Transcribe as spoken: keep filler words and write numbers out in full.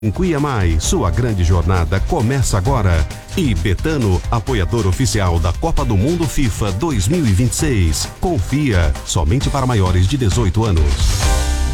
Em Cuiamai, sua grande jornada começa agora. E Betano, apoiador oficial da Copa do Mundo FIFA dois mil e vinte e seis. Confia, somente para maiores de dezoito anos.